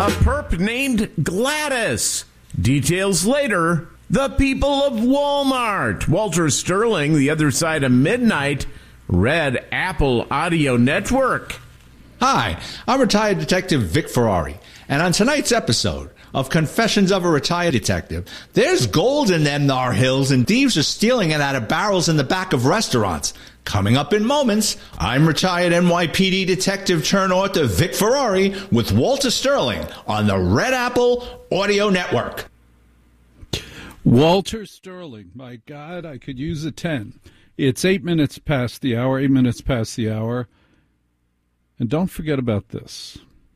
A perp named Gladys. Details later. The people of Walmart. Walter Sterling, The Other Side of Midnight. Red Apple Audio Network. Hi, I'm retired Detective Vic Ferrari, and on tonight's episode of Confessions of a Retired Detective, there's gold in them thar hills, and thieves are stealing it out of barrels in the back of restaurants. Coming up in moments, I'm retired NYPD detective turned author Vic Ferrari with Walter Sterling on the Red Apple Audio Network. Walter Sterling, my God, I could use a 10. It's 8 minutes past the hour, 8 minutes past the hour. And don't forget about this.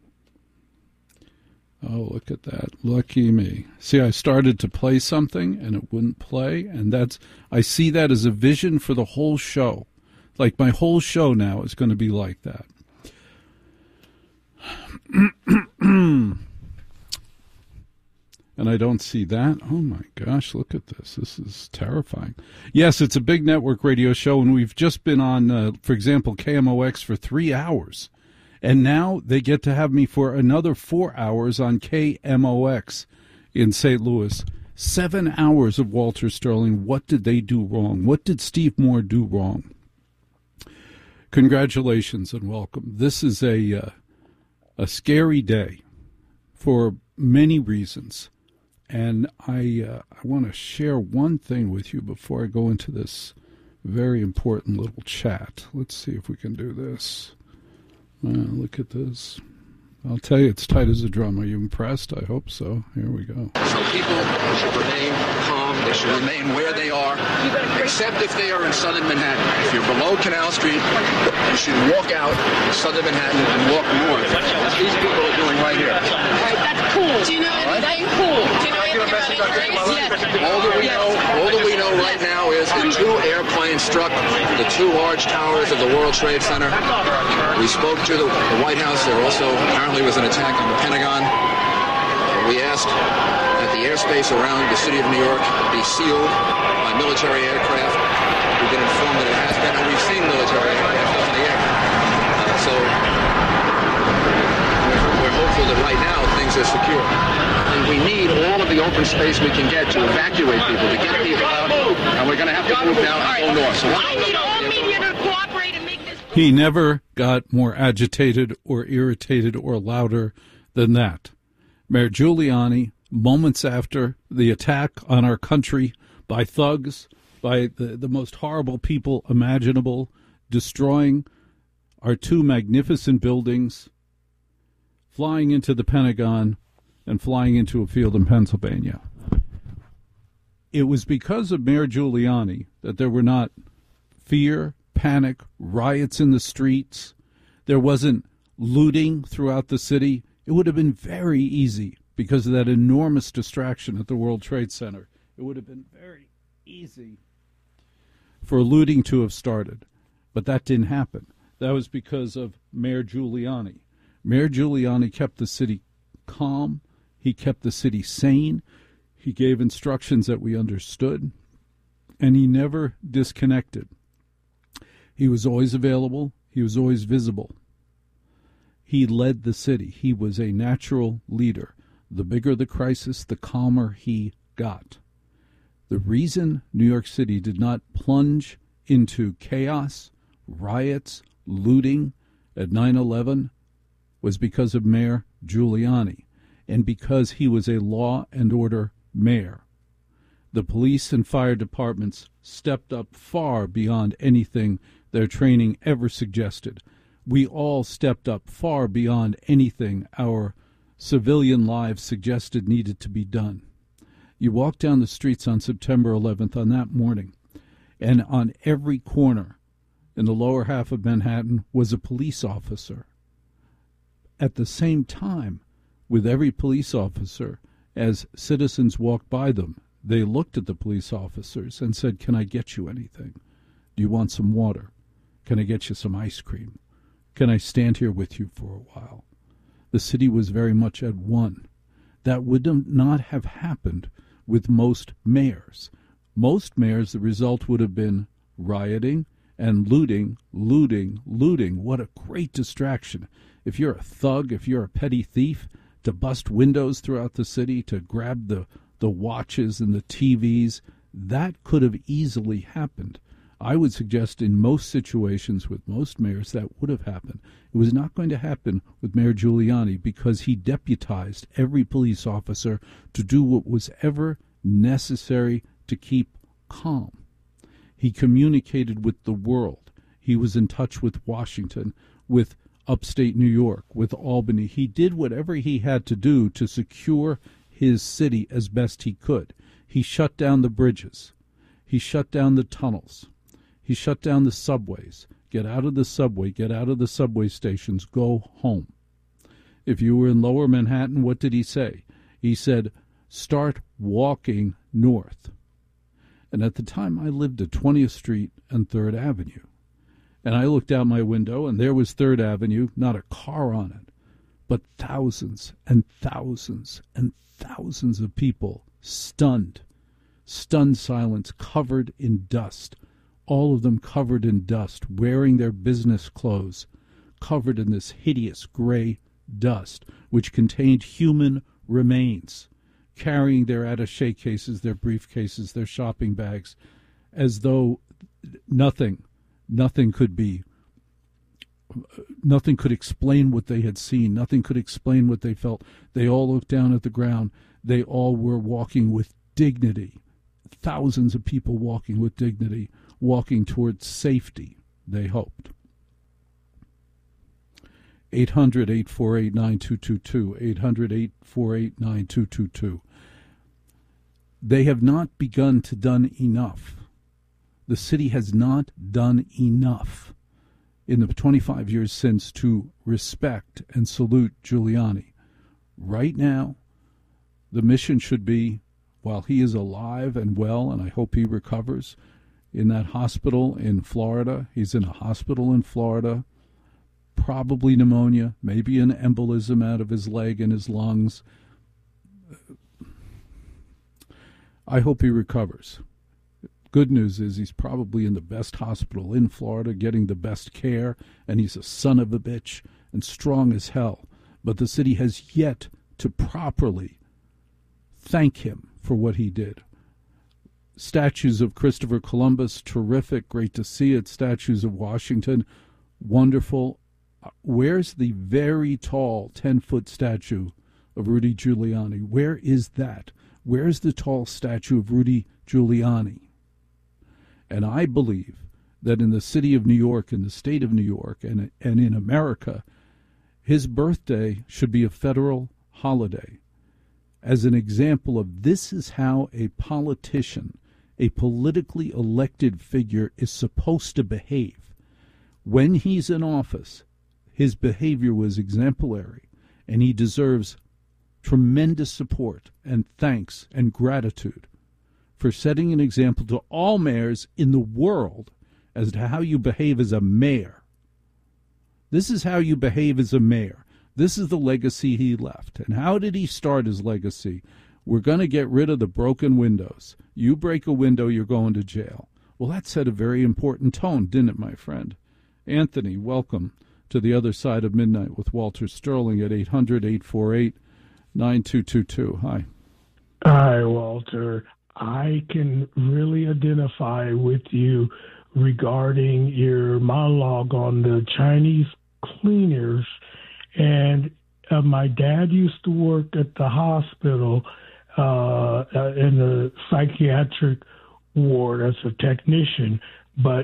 Oh, look at that. Lucky me. See, I started to play something and it wouldn't play. And I see that as a vision for the whole show. Like my whole show now is going to be like that. And I don't see that. Oh, my gosh, look at this. This is terrifying. Yes, it's a big network radio show, and we've just been on, for example, KMOX for 3 hours. And now they get to have me for another 4 hours on KMOX in St. Louis. 7 hours of Walter Sterling. What did they do wrong? What did Steve Moore do wrong? Congratulations and welcome. This is a scary day for many reasons. And I want to share one thing with you before I go into this very important little chat. Let's see if we can do this. Look at this. I'll tell you, it's tight as a drum. Are you impressed? I hope so. Here we go. So people should remain calm. They should remain where they are, except if they are in southern Manhattan. If you're below Canal Street, you should walk out of southern Manhattan and walk north. That's what these people are doing right here. Right, that's cool. Do you know anything? Cool. Do you know anything about it? Yes. All that we know right now is that 2 airplanes struck the 2 large towers of the World Trade Center. We spoke to the White House. There also apparently was an attack on the Pentagon. We asked that the airspace around the city of New York be sealed by military aircraft. We've been informed that it has been, and we've seen military aircraft up in the air. So we're hopeful that right now things are secure. And we need all of the open space we can get to evacuate people, to get people out. And we're going to have to move now and go north. So I need all media to cooperate and make this... He never got more agitated or irritated or louder than that. Mayor Giuliani, moments after the attack on our country by thugs, by the most horrible people imaginable, destroying our 2 magnificent buildings, flying into the Pentagon, and flying into a field in Pennsylvania. It was because of Mayor Giuliani that there were not fear, panic, riots in the streets. There wasn't looting throughout the city. It would have been very easy because of that enormous distraction at the World Trade Center. It would have been very easy for looting to have started. But that didn't happen. That was because of Mayor Giuliani. Mayor Giuliani kept the city calm. He kept the city sane. He gave instructions that we understood. And he never disconnected. He was always available. He was always visible. He led the city. He was a natural leader. The bigger the crisis, the calmer he got. The reason New York City did not plunge into chaos, riots, looting at 9/11 was because of Mayor Giuliani and because he was a law and order mayor. The police and fire departments stepped up far beyond anything their training ever suggested. We all stepped up far beyond anything our civilian lives suggested needed to be done. You walk down the streets on September 11th on that morning, and on every corner in the lower half of Manhattan was a police officer. At the same time, with every police officer, as citizens walked by them, they looked at the police officers and said, "Can I get you anything? Do you want some water? Can I get you some ice cream? Can I stand here with you for a while?" The city was very much at one. That would not have happened with most mayors. Most mayors, the result would have been rioting and looting. What a great distraction. If you're a thug, if you're a petty thief, to bust windows throughout the city, to grab the watches and the TVs. That could have easily happened. I would suggest in most situations with most mayors that would have happened. It was not going to happen with Mayor Giuliani because he deputized every police officer to do what was ever necessary to keep calm. He communicated with the world. He was in touch with Washington, with upstate New York, with Albany. He did whatever he had to do to secure his city as best he could. He shut down the bridges. He shut down the tunnels. He shut down the subways. Get out of the subway. Get out of the subway stations. Go home. If you were in Lower Manhattan, what did he say? He said, start walking north. And at the time, I lived at 20th Street and 3rd Avenue. And I looked out my window, and there was 3rd Avenue, not a car on it, but thousands and thousands and thousands of people stunned silence, covered in dust, all of them covered in dust, wearing their business clothes, covered in this hideous gray dust, which contained human remains, carrying their attaché cases, their briefcases, their shopping bags, as though nothing could explain what they had seen. Nothing could explain what they felt. They all looked down at the ground. They all were walking with dignity. Thousands of people walking with dignity, walking towards safety, they hoped. 800-848-9222, 800-848-9222. They have not begun to done enough. The city has not done enough in the 25 years since to respect and salute Giuliani. Right now, the mission should be, while he is alive and well, and I hope he recovers, in that hospital in Florida. He's in a hospital in Florida, probably pneumonia, maybe an embolism out of his leg and his lungs. I hope he recovers. Good news is he's probably in the best hospital in Florida, getting the best care, and he's a son of a bitch and strong as hell. But the city has yet to properly thank him for what he did. Statues of Christopher Columbus, terrific, great to see it. Statues of Washington, wonderful. Where's the very tall 10-foot statue of Rudy Giuliani? Where is that? Where's the tall statue of Rudy Giuliani? And I believe that in the city of New York, in the state of New York, and in America, his birthday should be a federal holiday as an example of this is how a politician, a politically elected figure, is supposed to behave. When he's in office, his behavior was exemplary, and he deserves tremendous support and thanks and gratitude for setting an example to all mayors in the world as to how you behave as a mayor. This is how you behave as a mayor. This is the legacy he left. And how did he start his legacy? We're going to get rid of the broken windows. You break a window, you're going to jail. Well, that set a very important tone, didn't it, my friend? Anthony, welcome to the other side of midnight with Walter Sterling at 800-848-9222. Hi. Hi, Walter. I can really identify with you regarding your monologue on the Chinese cleaners. And my dad used to work at the hospital in the psychiatric ward as a technician, but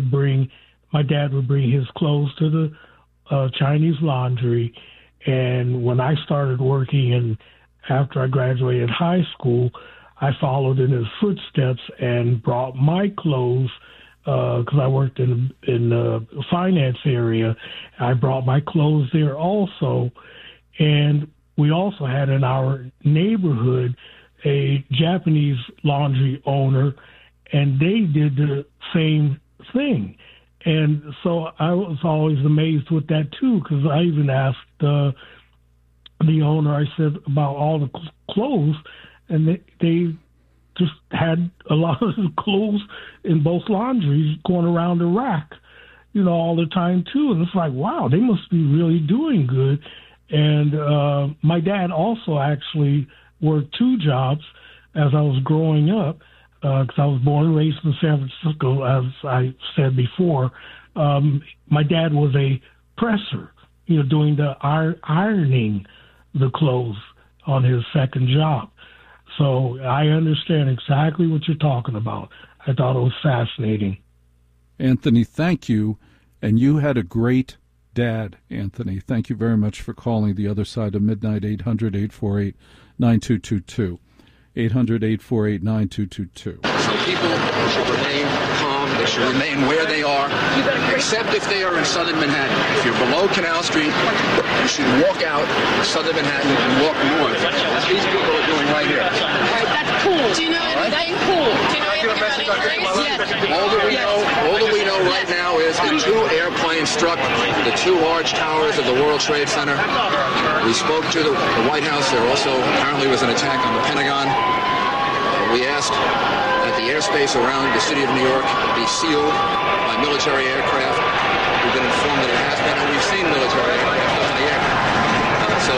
my dad would bring his clothes to the Chinese laundry. And when I started working and after I graduated high school, I followed in his footsteps and brought my clothes because I worked in the finance area. I brought my clothes there also. And we also had in our neighborhood a Japanese laundry owner, and they did the same thing. And so I was always amazed with that, too, because I even asked the owner, I said, about all the clothes, and they just had a lot of clothes in both laundries going around the rack, all the time, too. And it's like, wow, they must be really doing good. And my dad also actually worked 2 jobs as I was growing up, because I was born and raised in San Francisco, as I said before. My dad was a presser, doing the ironing the clothes on his second job. So I understand exactly what you're talking about. I thought it was fascinating. Anthony, thank you. And you had a great dad, Anthony. Thank you very much for calling The Other Side of Midnight, 800-848-9222. 800-848-9222. So people should remain calm. They should remain where they are, except if they are in southern Manhattan. If you're below Canal Street, you should walk out of southern Manhattan and walk north, as these people are doing right here. That's cool. Do you know anything? Cool. Do you know anything about English? Yes. All that we know right now is that 2 airplanes struck the 2 large towers of the World Trade Center. We spoke to the White House. There also apparently was an attack on the Pentagon. We asked that the airspace around the city of New York be sealed by military aircraft. We've been informed that it has been, and we've seen military aircraft up in the air. So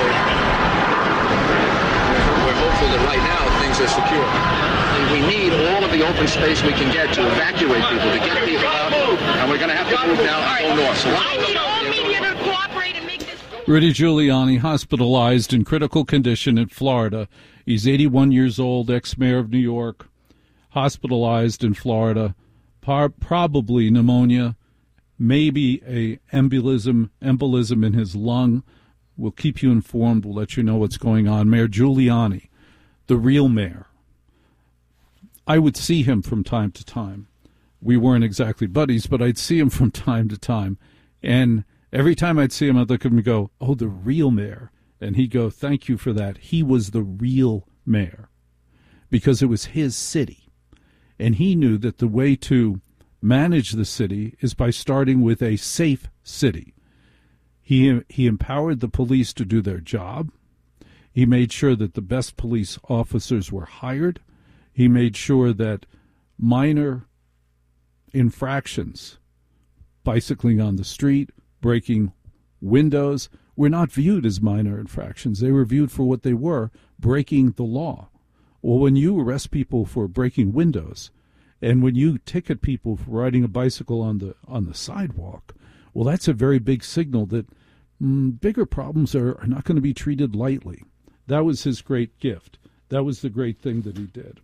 we're hopeful that right now things are secure. And we need all of the open space we can get to evacuate people, to get people out, and we're going to have to move now and go north. So I need all media to cooperate and make this... Rudy Giuliani hospitalized in critical condition in Florida. He's 81 years old, ex-mayor of New York, hospitalized in Florida, probably pneumonia, maybe a embolism in his lung. We'll keep you informed. We'll let you know what's going on. Mayor Giuliani, the real mayor. I would see him from time to time. We weren't exactly buddies, but I'd see him from time to time. And every time I'd see him, I'd look at him and go, oh, the real mayor. And he'd go, thank you for that. He was the real mayor because it was his city. And he knew that the way to manage the city is by starting with a safe city. He empowered the police to do their job. He made sure that the best police officers were hired. He made sure that minor infractions, bicycling on the street, breaking windows, were not viewed as minor infractions. They were viewed for what they were, breaking the law. Well, when you arrest people for breaking windows, and when you ticket people for riding a bicycle on the sidewalk, well, that's a very big signal that bigger problems are not going to be treated lightly. That was his great gift. That was the great thing that he did.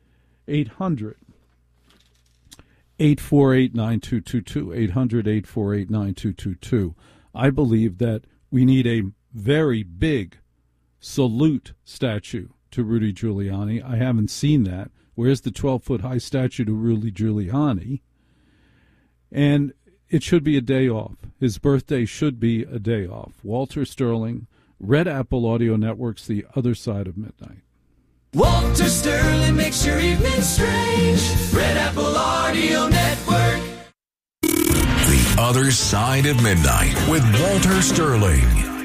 800-848-9222, 800-848-9222. I believe that we need a very big salute statue to Rudy Giuliani. I haven't seen that. Where's the 12-foot-high statue to Rudy Giuliani? And it should be a day off. His birthday should be a day off. Walter Sterling, Red Apple Audio Network's The Other Side of Midnight. Walter Sterling makes your evening strange. Red Apple Audio Network. The Other Side of Midnight with Walter Sterling.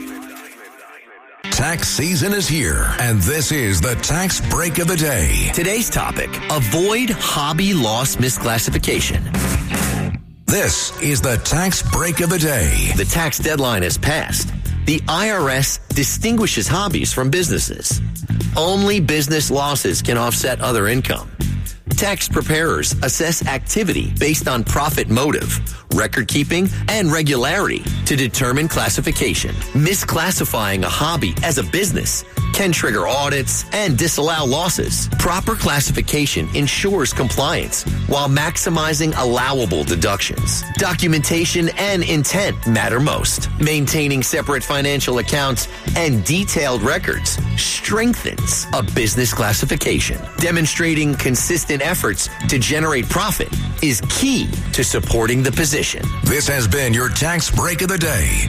Tax season is here, and this is the Tax Break of the Day. Today's topic, avoid hobby loss misclassification. This is the Tax Break of the Day. The tax deadline has passed. The IRS distinguishes hobbies from businesses. Only business losses can offset other income. Tax preparers assess activity based on profit motive, record keeping, and regularity to determine classification. Misclassifying a hobby as a business can trigger audits and disallow losses. Proper classification ensures compliance while maximizing allowable deductions. Documentation and intent matter most. Maintaining separate financial accounts and detailed records strengthens a business classification. Demonstrating consistent efforts to generate profit is key to supporting the position. This has been your Tax Break of the Day.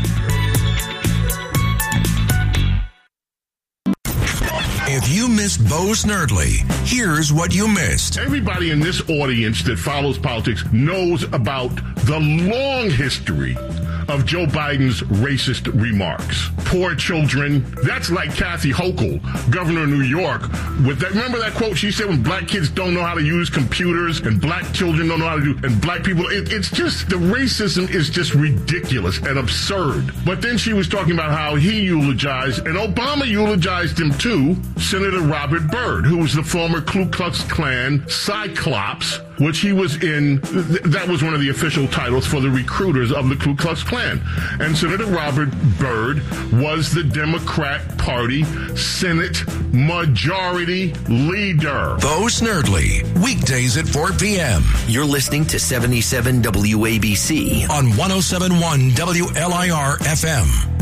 If you missed Bo Snerdley, here's what you missed. Everybody in this audience that follows politics knows about the long history of Joe Biden's racist remarks. Poor children. That's like Kathy Hochul, governor of New York, with that. Remember that quote she said when black kids don't know how to use computers and black children don't know how to do, and black people, it's just, the racism is just ridiculous and absurd. But then she was talking about how he eulogized, and Obama eulogized him too, Senator Robert Byrd, who was the former Ku Klux Klan Cyclops, which he was in. That was one of the official titles for the recruiters of the Ku Klux Klan. And Senator Robert Byrd was the Democrat Party Senate Majority Leader. Bo Snerdly, weekdays at 4 p.m. You're listening to 77 WABC on 107.1 WLIR FM.